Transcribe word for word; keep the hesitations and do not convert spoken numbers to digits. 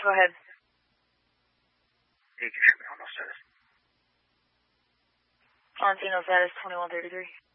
Go ahead. You can show me on those status. On signal status twenty-one thirty-three.